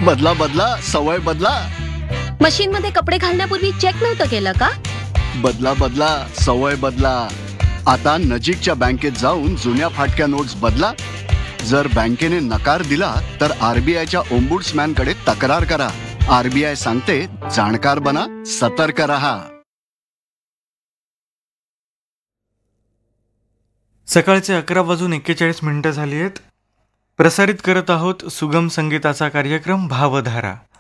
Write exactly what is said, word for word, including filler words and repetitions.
बदला बदला सवय बदला. मशीन मध्ये कपडे घालण्यापूर्वी चेक नव्हतं केलं का? बदला बदला सवय बदला. आता नजीकच्या बँकेत जाऊन जुन्या फाटक्या नोट्स बदला. जर बँकेने नकार दिला तर आरबीआयच्या ओम्बुड्समॅन कडे तक्रार करा. आरबीआय सांगते, जाणकार बना, सतर्क रहा. सकाळचे अकरा वाजून एक्केचाळीस मिनिटं झाली आहेत. प्रसारित करत आहोत सुगम संगीताचा कार्यक्रम भावधारा.